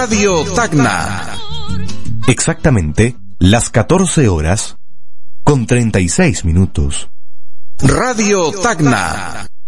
Radio Tacna. Exactamente las 14 horas con 36 minutos. Radio Tacna.